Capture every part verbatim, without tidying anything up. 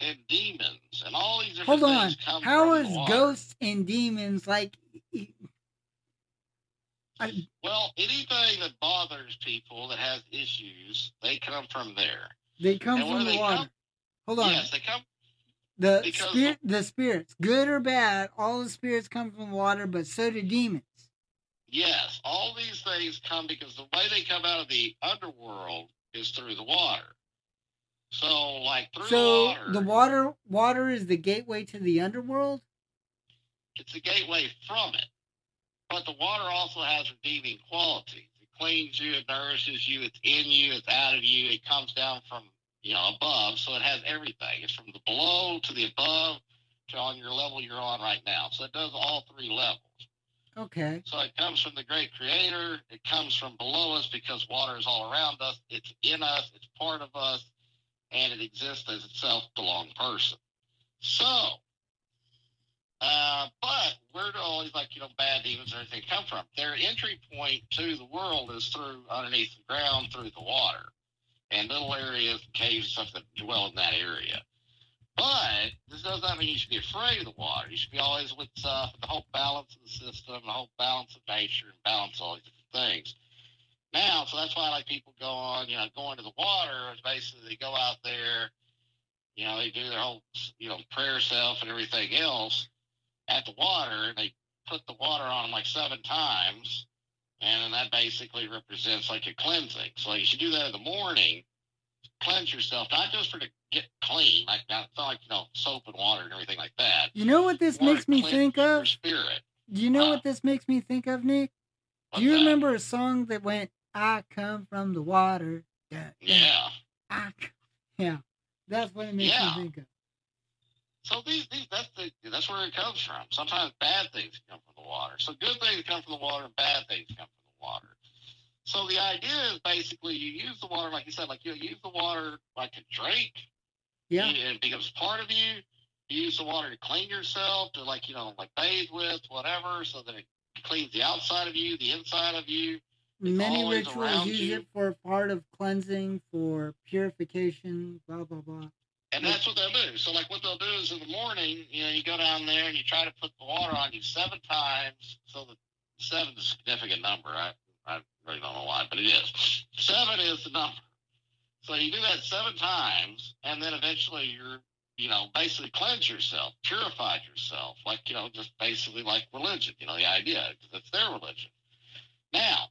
and demons and all these different Hold on. things come How from is the water. ghosts and demons like? I, well, anything that bothers people that has issues, they come from there. They come and from the water. Come, Hold on. Yes, they come. The spirit, the, the spirits, good or bad, all the spirits come from water, but so do demons. Yes, all these things come because the way they come out of the underworld is through the water. So, like through so the water. So the water, water is the gateway to the underworld. It's a gateway from it, but the water also has redeeming qualities. It cleans you, it nourishes you, it's in you, it's out of you. It comes down from you know above, so it has everything. It's from the below to the above to on your level you're on right now. So it does all three levels. Okay. So it comes from the great creator. It comes from below us because water is all around us. It's in us. It's part of us. And it exists as a self-belong person. So, uh, but where do all these, like, you know, bad demons and everything come from? Their entry point to the world is through underneath the ground, through the water. And little areas, caves, and stuff that dwell in that area. But this does not mean you should be afraid of the water. You should be always with uh, the whole balance of the system, the whole balance of nature, and balance all these different things. Now, so that's why like people go on, you know, going to the water. Is basically they go out there, you know, they do their whole, you know, prayer self and everything else at the water. And they put the water on them like seven times, and that basically represents like a cleansing. So you should do that in the morning. Cleanse yourself, not just for to get clean, like not, it's not like you know soap and water and everything like that. You know what this makes me think of? Your spirit. Do you know huh? what this makes me think of, Nick? What's Do you that? remember a song that went, "I come from the water"? Yeah. Yeah. I, yeah. That's what it makes yeah. me think of. So these, these that's the that's where it comes from. Sometimes bad things come from the water. So good things come from the water, and bad things come from the water. So the idea is basically you use the water, like you said, like you use the water like a drink. Yeah. You, it becomes part of you. You use the water to clean yourself, to like, you know, like bathe with, whatever, so that it cleans the outside of you, the inside of you. Many rituals use you. it for part of cleansing, for purification, blah, blah, blah. And that's what they'll do. So, like, what they'll do is in the morning, you know, you go down there and you try to put the water on you seven times. So the seven is a significant number. I, I really don't know why, but it is. Seven is the number. So you do that seven times, and then eventually you're, you know, basically cleanse yourself, purified yourself, like, you know, just basically like religion, you know, the idea, because it's their religion. Now,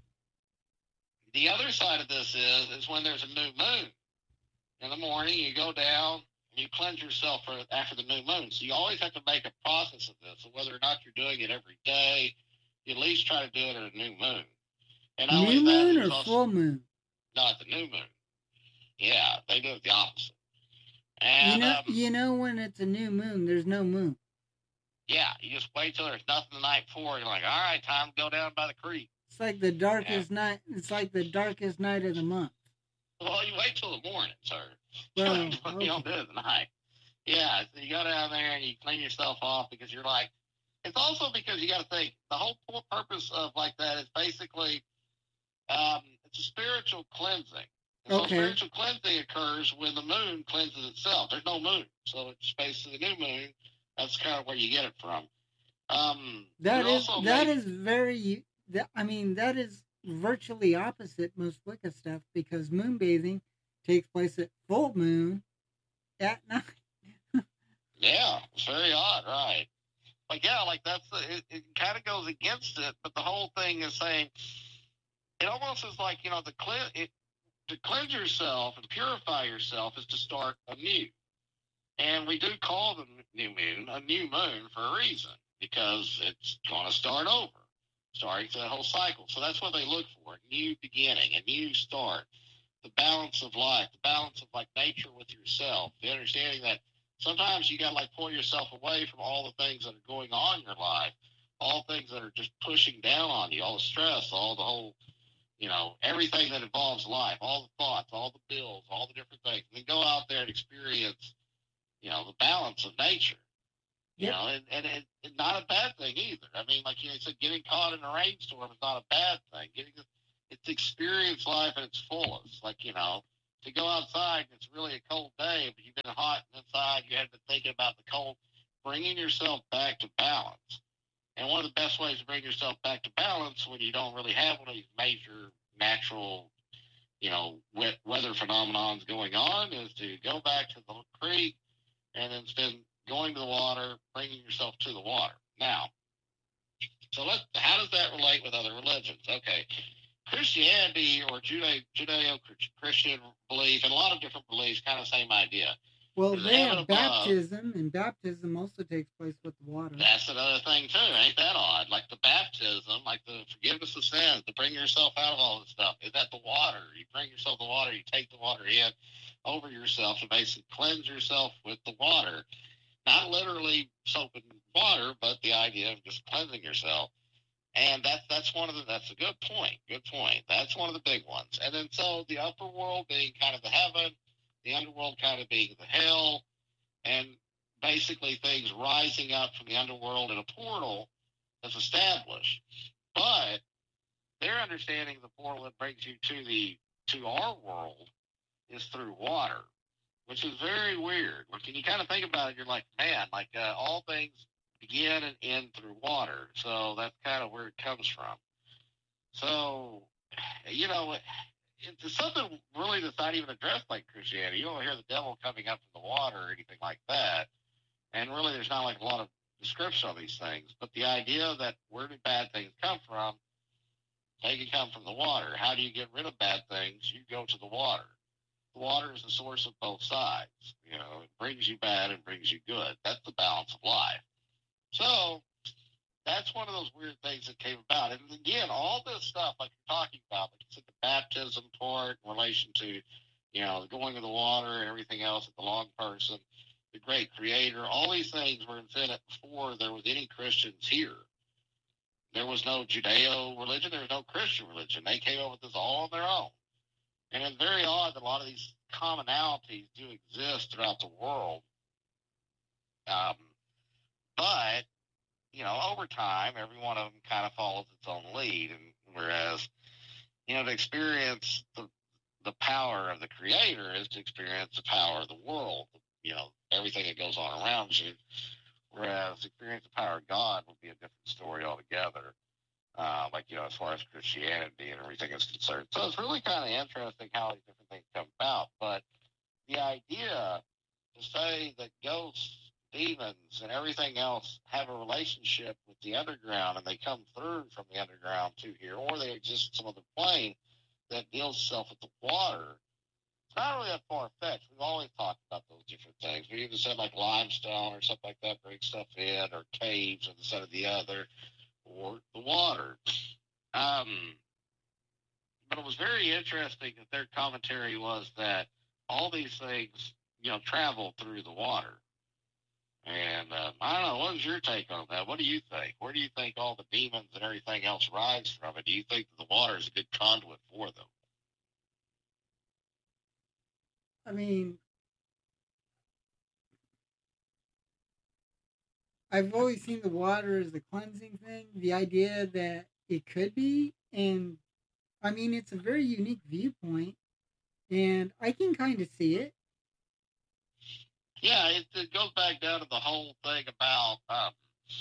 the other side of this is, is when there's a new moon. In the morning, you go down and you cleanse yourself for, after the new moon. So you always have to make a process of this. So whether or not you're doing it every day, you at least try to do it at a new moon. And not new only that, moon or also, full moon? Not the new moon. Yeah, they do it the opposite. And, you know, um, you know when it's a new moon, there's no moon. Yeah, you just wait till there's nothing the night before. You're like, all right, time to go down by the creek. It's like the darkest yeah. night. It's like the darkest night of the month. Well, you wait till the morning, sir. Well, you okay. don't do it at the night. Yeah, so you go down there and you clean yourself off because you're like, it's also because you got to think the whole purpose of like that is basically, um, it's a spiritual cleansing. And okay. So spiritual cleansing occurs when the moon cleanses itself. There's no moon, so it's basically the new moon. That's kind of where you get it from. Um, that is that make... is very. That, I mean, that is virtually opposite most Wicca stuff because moon bathing takes place at full moon at night. Yeah, it's very odd, right? Like, yeah, like that's the, it, it kind of goes against it, but the whole thing is saying it almost is like, you know, the cle- it, to cleanse yourself and purify yourself is to start anew. And we do call the new moon a new moon for a reason, because it's going to start over, starting to that whole cycle. So that's what they look for, a new beginning, a new start, the balance of life, the balance of like nature with yourself, the understanding that sometimes you got to like pull yourself away from all the things that are going on in your life, all things that are just pushing down on you, all the stress, all the whole, you know, everything that involves life, all the thoughts, all the bills, all the different things. And then go out there and experience, you know, the balance of nature, you yep. know, and, and, and, and not a bad thing either. I mean, like you know, said, getting caught in a rainstorm is not a bad thing. Getting it's experience life at its fullest. Like, you know, to go outside and it's really a cold day, but you've been hot and inside, you have been thinking about the cold, bringing yourself back to balance. And one of the best ways to bring yourself back to balance when you don't really have one of these major natural, you know, wet weather phenomenons going on is to go back to the creek and then spend going to the water, bringing yourself to the water. Now, so let how does that relate with other religions? Okay. Christianity or Judeo, Judeo-Christian belief and a lot of different beliefs, kind of same idea. Well, they have baptism, and baptism also takes place with the water. That's another thing, too. Ain't that odd? Like the baptism, like the forgiveness of sins, to bring yourself out of all this stuff. Is that the water? You bring yourself the water, you take the water in over yourself to basically cleanse yourself with the water. Not literally soap and water, but the idea of just cleansing yourself. And that's that's one of the that's a good point. Good point. That's one of the big ones. And then so the upper world being kind of the heaven, the underworld kind of being the hell, and basically things rising up from the underworld in a portal that's established. But their understanding of the portal that brings you to the to our world is through water, which is very weird. Like, when you kind of think about it, you're like, man, like uh, all things begin and end through water. So that's kind of where it comes from. So, you know, it's something really that's not even addressed like Christianity. You don't hear the devil coming up from the water or anything like that. And really, there's not like a lot of description of these things. But the idea that where do bad things come from, they can come from the water. How do you get rid of bad things? You go to the water. The water is the source of both sides. You know, it brings you bad and brings you good. That's the balance of life. So that's one of those weird things that came about. And again, all this stuff, like you're talking about, like you said, the baptism part in relation to, you know, going to the water and everything else, the long person, the great creator, all these things were invented before there was any Christians here. There was no Judeo religion. There was no Christian religion. They came up with this all on their own. And it's very odd that a lot of these commonalities do exist throughout the world. Um, But, you know, over time, every one of them kind of follows its own lead. And whereas, you know, to experience the, the power of the creator is to experience the power of the world, you know, everything that goes on around you. Whereas to experience the power of God would be a different story altogether. Uh, like, you know, as far as Christianity and everything is concerned. So it's really kind of interesting how these different things come about. But the idea to say that ghosts, demons, and everything else have a relationship with the underground and they come through from the underground to here, or they exist in some other plane that deals itself with the water, it's not really that far-fetched. We've always talked about those different things. We even said like limestone or something like that brings stuff in, or caves or this, or the other, or the water. Um, but it was very interesting that their commentary was that all these things, you know, travel through the water. And uh, I don't know, what is your take on that? What do you think? Where do you think all the demons and everything else rise from? And do you think that the water is a good conduit for them? I mean, I've always seen the water as a cleansing thing. The idea that it could be, and I mean, it's a very unique viewpoint, and I can kind of see it. Yeah, it, it goes back down to the whole thing about um,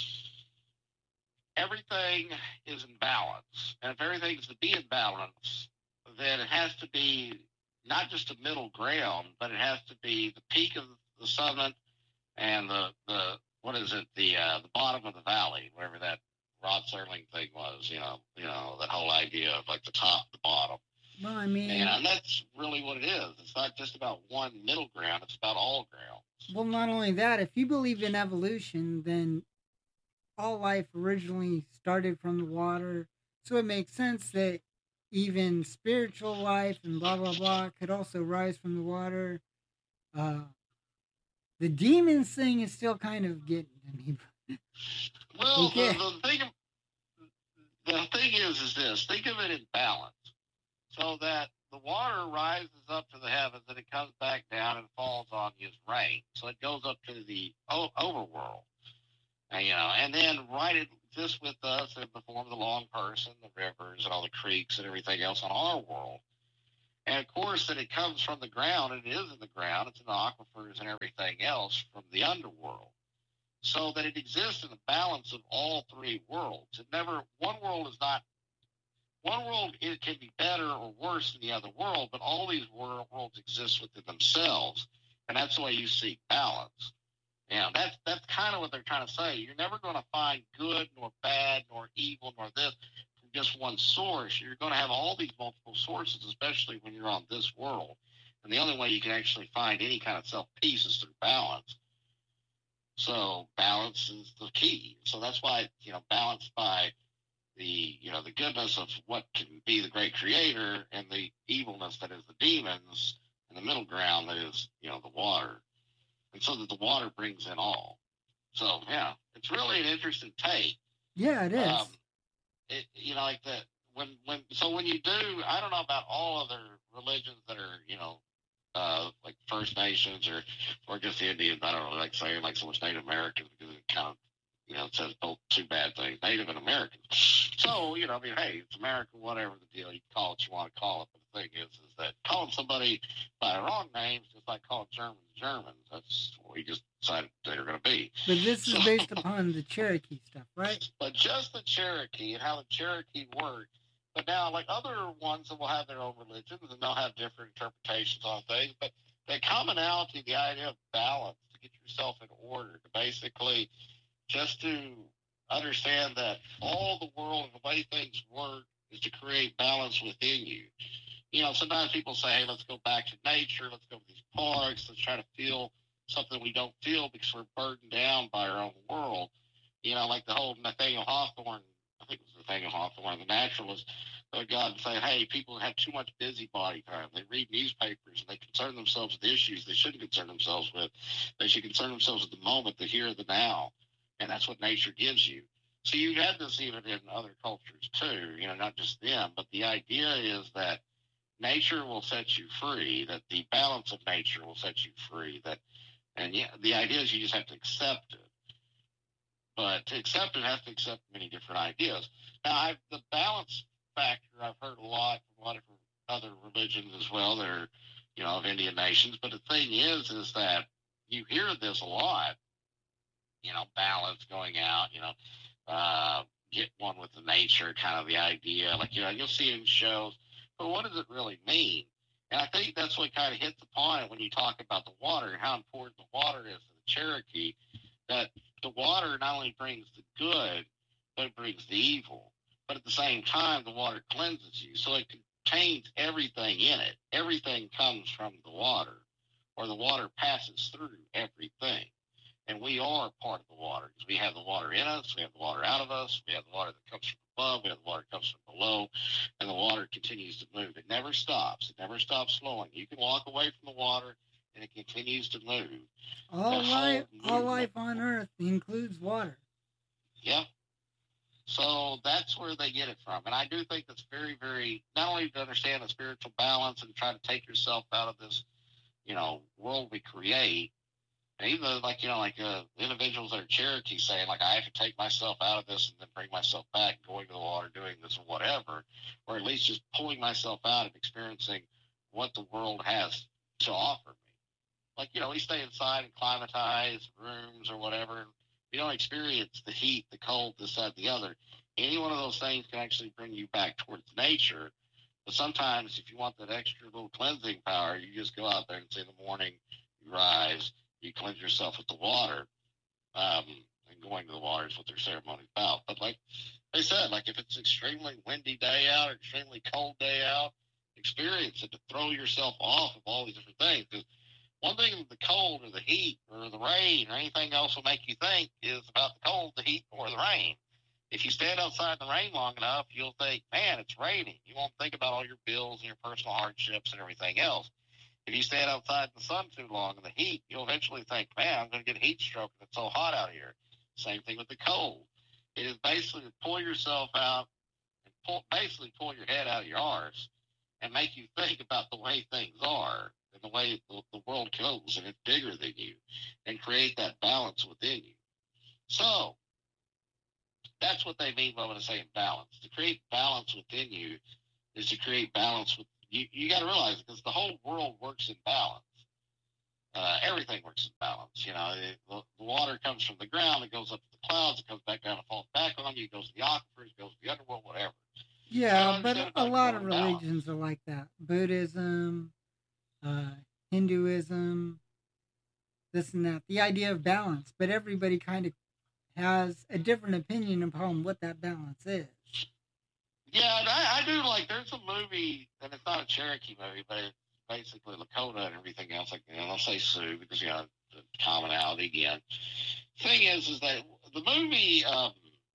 everything is in balance. And if everything's to be in balance, then it has to be not just a middle ground, but it has to be the peak of the summit and the, the what is it, the uh, the bottom of the valley, wherever that Rod Serling thing was, you know, you know, that whole idea of like the top, the bottom. Well, I mean, and that's really what it is. It's not just about one middle ground; it's about all grounds. Well, not only that, if you believe in evolution, then all life originally started from the water, so it makes sense that even spiritual life and blah blah blah could also rise from the water. Uh, the demons thing is still kind of getting to me. Well, okay. the, the thing, the thing is, is this: think of it in balance. So that the water rises up to the heavens and it comes back down and falls on you as rain. So it goes up to the o- overworld. And, you know, and then right it exists with us in the form of the long person, the rivers, and all the creeks and everything else on our world. And of course, that it comes from the ground, and it is in the ground. It's in the aquifers and everything else from the underworld. So that it exists in the balance of all three worlds. It never, one world is not, one world it can be better or worse than the other world, but all these worlds exist within themselves. And that's the way you seek balance. You know, that's, that's kind of what they're trying to say. You're never going to find good nor bad nor evil nor this from just one source. You're going to have all these multiple sources, especially when you're on this world. And the only way you can actually find any kind of self-peace is through balance. So balance is the key. So that's why, you know, balanced by the, you know, the goodness of what can be the great creator and the evilness that is the demons, and the middle ground that is, you know, the water. And so that the water brings in all. So, yeah, it's really an interesting take. Yeah, it is. Um, it, you know, like that, when, when, so when you do, I don't know about all other religions that are, you know, Uh, like First Nations or or just Indians. I don't really like saying like so much Native Americans because it kind of, you know, it says both two bad things, Native and Americans. So, you know, I mean, hey, it's America, whatever the deal. You can call it what you want to call it. But the thing is, is that calling somebody by the wrong names is like calling Germans Germans. That's what we just decided they're going to be. But this so, is based upon the Cherokee stuff, right? But just the Cherokee and how the Cherokee works. But now, like other ones that will have their own religions and they'll have different interpretations on things, but the commonality, the idea of balance, to get yourself in order, to basically just to understand that all the world and the way things work is to create balance within you. You know, sometimes people say, hey, let's go back to nature, let's go to these parks, let's try to feel something we don't feel because we're burdened down by our own world. You know, like the whole Nathaniel Hawthorne, I think it was Nathaniel Hawthorne, the naturalist, go to God and say, hey, people have too much busybody time. They read newspapers and they concern themselves with issues they shouldn't concern themselves with. They should concern themselves with the moment, the here, the now. And that's what nature gives you. So you had this even in other cultures too, you know, not just them, but the idea is that nature will set you free, that the balance of nature will set you free, that, and yeah, the idea is you just have to accept it. But to accept it, have to accept many different ideas. Now, I've, the balance factor, I've heard a lot from a lot of other religions as well that are, you know, of Indian nations. But the thing is, is that you hear this a lot, you know, balance going out, you know, uh, get one with the nature, kind of the idea. Like, you know, you'll see it in shows, but what does it really mean? And I think that's what kind of hits upon it when you talk about the water and how important the water is to the Cherokee, that the water not only brings the good, but it brings the evil. But at the same time, the water cleanses you. So it contains everything in it. Everything comes from the water, or the water passes through everything. And we are part of the water because we have the water in us, we have the water out of us, we have the water that comes from above, we have the water that comes from below, and the water continues to move. It never stops. It never stops flowing. You can walk away from the water, and it continues to move. All life, all life on Earth includes water. Yeah. So that's where they get it from. And I do think that's very, very, not only to understand the spiritual balance and try to take yourself out of this, you know, world we create, and even like, you know, like uh, individuals that are Cherokee saying, like, I have to take myself out of this and then bring myself back, going to the water, doing this or whatever, or at least just pulling myself out and experiencing what the world has to offer me. Like, you know, we stay inside and climatize rooms or whatever, and you don't experience the heat, the cold, this, that, the other. Any one of those things can actually bring you back towards nature. But sometimes if you want that extra little cleansing power, you just go out there and say in the morning, you rise, you cleanse yourself with the water. Um, and going to the water is what their ceremony is about. But like they said, like if it's an extremely windy day out or extremely cold day out, experience it to throw yourself off of all these different things. Because one thing the cold or the heat or the rain or anything else will make you think is about the cold, the heat, or the rain. If you stand outside in the rain long enough, you'll think, man, it's raining. You won't think about all your bills and your personal hardships and everything else. If you stand outside in the sun too long in the heat, you'll eventually think, man, I'm going to get a heat stroke. It's so hot out here. Same thing with the cold. It is basically to pull yourself out and pull, basically pull your head out of your arse and make you think about the way things are and the way the, the world goes, and it's bigger than you, and create that balance within you. So that's what they mean by when I say balance. To create balance within you is to create balance with you, you got to realize because the whole world works in balance. Uh, everything works in balance. You know, it, the, the water comes from the ground, it goes up to the clouds, it comes back down and falls back on you, it goes to the aquifers, it goes to the underworld, whatever. Yeah, but a lot of religions balance. Are like that. Buddhism, uh, Hinduism, this and that. The idea of balance, but everybody kind of has a different opinion upon what that balance is. Yeah, and I, I do like. There's a movie, and it's not a Cherokee movie, but it's basically Lakota and everything else. Like, and I'll say Sioux because you know the commonality again. Thing is, is that the movie um,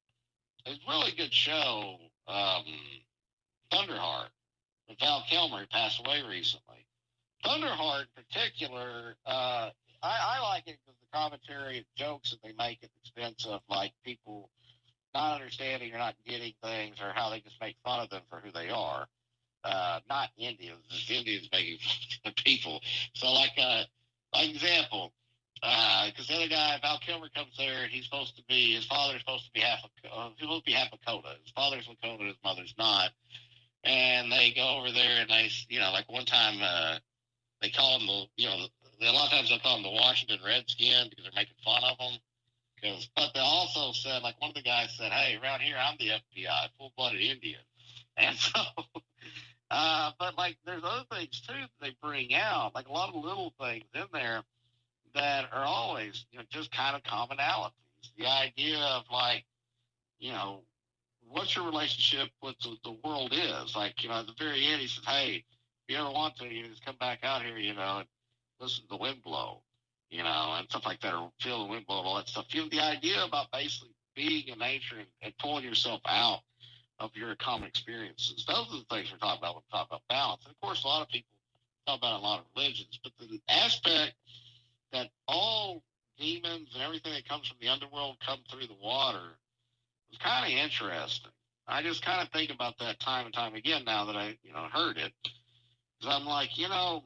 is a really good show. Um, Thunderheart with Val Kilmer, who passed away recently. Thunderheart, in particular, uh, I, I like it because the commentary and jokes that they make at the expense of like people not understanding or not getting things, or how they just make fun of them for who they are. Uh, not Indians. It's Indians making fun of people. So, like, uh, like example, because uh, the other guy, Val Kilmer, comes there, and he's supposed to be, his father's supposed to be half, uh, he's supposed to be half Lakota. His father's Lakota, his mother's not. And they go over there, and they, you know, like one time, uh, they call them the, you know, a lot of times they'll call them the Washington Redskins because they're making fun of them. Because, but they also said, like one of the guys said, "Hey, around here I'm the F B I, full-blooded Indian," and so, uh, but like there's other things too that they bring out, like a lot of little things in there that are always, you know, just kind of commonalities. The idea of like, you know, what's your relationship with the, the world is like, you know, at the very end he says, "Hey, if you ever want to, you just come back out here, you know, and listen to the wind blow." You know, and stuff like that, or feel the wind blow and all that stuff. You know, the idea about basically being in nature and, and pulling yourself out of your common experiences. Those are the things we're talking about when we talk about balance. And of course, a lot of people talk about a lot of religions, but the aspect that all demons and everything that comes from the underworld come through the water is kind of interesting. I just kind of think about that time and time again now that I, you know, heard it. Because I'm like, you know,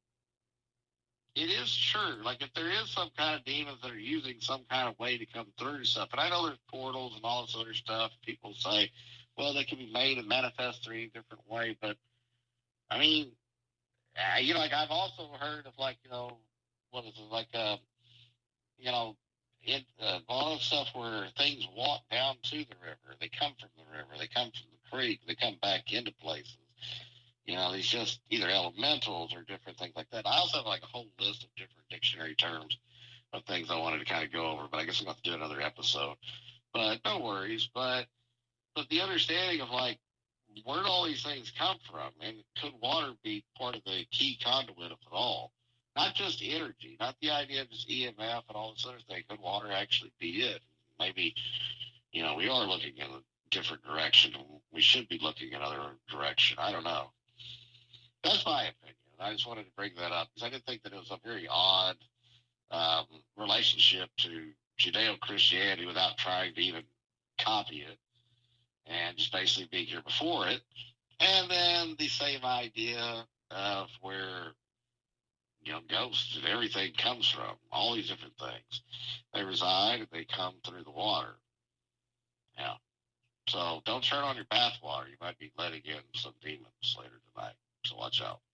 it is true. Like, if there is some kind of demons that are using some kind of way to come through stuff, and I know there's portals and all this other stuff, people say, well, they can be made and manifest through a different way, but, I mean, uh, you know, like, I've also heard of, like, you know, what is it, like, uh, you know, it, uh, a lot of stuff where things walk down to the river. They come from the river. They come from the creek. They come back into places. You know, these just either elementals or different things like that. I also have like a whole list of different dictionary terms of things I wanted to kind of go over, but I guess I'm going to do another episode. But no worries. But but the understanding of like where do all these things come from, and could water be part of the key conduit of it all? Not just energy, not the idea of just E M F and all this other thing. Could water actually be it? Maybe, you know, we are looking in a different direction. We should be looking in another direction. I don't know. That's my opinion. I just wanted to bring that up because I did think that it was a very odd um, relationship to Judeo-Christianity without trying to even copy it and just basically being here before it. And then the same idea of where, you know, ghosts and everything comes from, all these different things. They reside and they come through the water. Yeah. So don't turn on your bathwater. You might be letting in some demons later tonight. So watch out.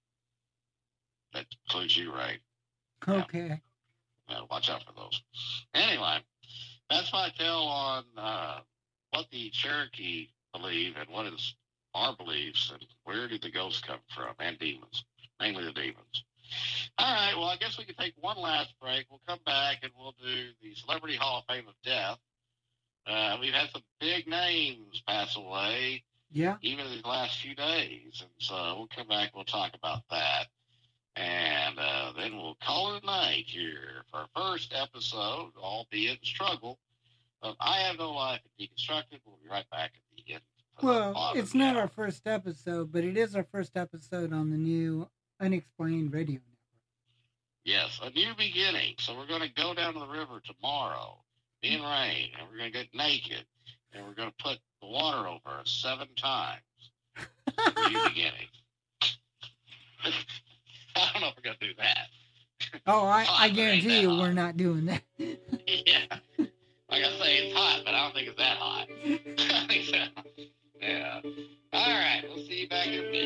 That includes you, right? Okay. Yeah. Yeah, watch out for those. Anyway, that's my tale on uh, what the Cherokee believe and what is our beliefs and where did the ghosts come from and demons, mainly the demons. All right, well, I guess we can take one last break. We'll come back and we'll do the Celebrity Hall of Fame of Death. Uh, we've had some big names pass away. Yeah. Even these last few days. And so we'll come back, we'll talk about that. And uh, then we'll call it a night here for our first episode, albeit struggle, of I Have No Life and Deconstructed. We'll be right back at the end. Well, it's not our first episode, but it is our first episode on the new Unexplained Radio Network. Yes, a new beginning. So we're going to go down to the river tomorrow, in rain, and we're going to get naked, and we're going to put the water over us seven times. New beginning. I don't know if we're going to do that. Oh, I, I guarantee you we're not doing that. Yeah. Like I say, it's hot, but I don't think it's that hot. I think so. Yeah. All right. We'll see you back in a minute.